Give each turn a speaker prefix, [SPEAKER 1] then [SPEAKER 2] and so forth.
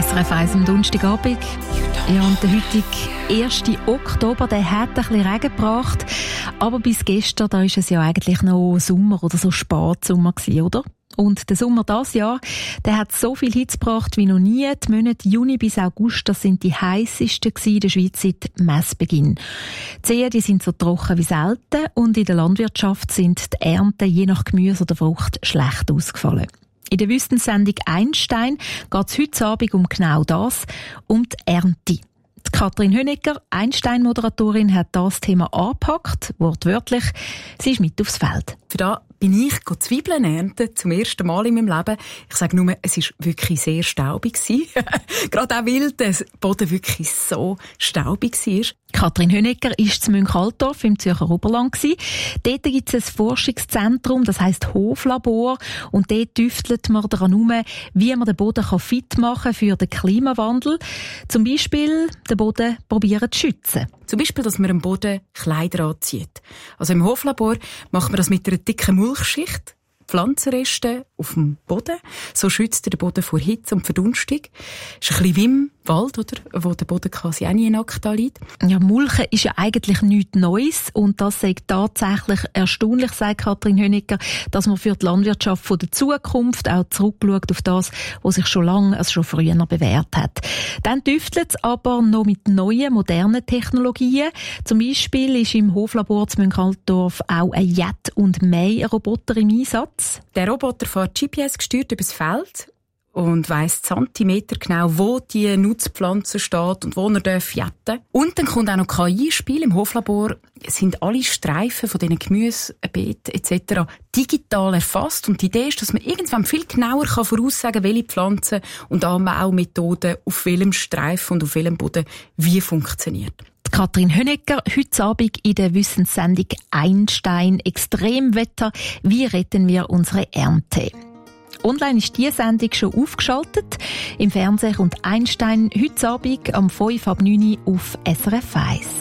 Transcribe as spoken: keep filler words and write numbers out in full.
[SPEAKER 1] S R F eins am Donnerstagabend. Ja, und der heutige erste Oktober, der hat ein bisschen Regen gebracht. Aber bis gestern, da war es ja eigentlich noch Sommer oder so Spatsommer gewesen, oder? Und der Sommer dieses Jahr, der hat so viel Hitze gebracht wie noch nie. Die Monate Juni bis August, das sind die heissesten in der Schweiz seit Messbeginn. Die Seen, die sind so trocken wie selten und in der Landwirtschaft sind die Ernten je nach Gemüse oder Frucht schlecht ausgefallen. In der Wüstensendung Einstein geht es heute Abend um genau das, um die Ernte. Die Kathrin Hönecker, Einstein-Moderatorin, hat das Thema angepackt, wortwörtlich. Sie ist mit aufs Feld.
[SPEAKER 2] Für da bin ich Zwiebeln ernten, zum ersten Mal in meinem Leben. Ich sage nur, es war wirklich sehr staubig. Gerade auch, weil der Boden wirklich so staubig war.
[SPEAKER 1] Kathrin Hönecker war in Münchaltorf im Zürcher Oberland. Dort gibt es ein Forschungszentrum, das heisst Hoflabor. Und dort tüftelt man daran herum, wie man den Boden fit machen kann für den Klimawandel. Zum Beispiel den Boden probieren zu schützen.
[SPEAKER 2] Zum Beispiel, dass man am Boden Kleider anzieht. Also im Hoflabor macht man das mit einer dicken Mulchschicht, Pflanzenreste auf dem Boden. So schützt er den Boden vor Hitze und Verdunstung. Das ist ein bisschen wie im Wald, oder? Wo der Boden quasi auch nie nackt da liegt.
[SPEAKER 1] Ja, Mulchen ist ja eigentlich nichts Neues. Und das ist tatsächlich erstaunlich, sagt Kathrin Hönecker, dass man für die Landwirtschaft von der Zukunft auch zurückschaut auf das, was sich schon lange, also schon früher bewährt hat. Dann tüftelt es aber noch mit neuen, modernen Technologien. Zum Beispiel ist im Hoflabor zu Münchaltorf auch ein Jet- und Mähroboter im Einsatz.
[SPEAKER 2] Der Roboter fährt G P S gesteuert übers Feld und weiss Zentimeter genau, wo die Nutzpflanze steht und wo er darf jetten. Und dann kommt auch noch K I ins Spiel. Im Hoflabor sind alle Streifen von diesen Gemüsebeeten et cetera digital erfasst. Und die Idee ist, dass man irgendwann viel genauer kann voraussagen kann, welche Pflanzen und auch Methoden auf welchem Streifen und auf welchem Boden wie funktioniert.
[SPEAKER 1] Kathrin Hönecker, heute Abend in der Wissenssendung Einstein. Extremwetter. Wie retten wir unsere Ernte? Online ist diese Sendung schon aufgeschaltet. Im Fernsehen kommt Einstein heute Abend am fünf ab neun auf S R F eins.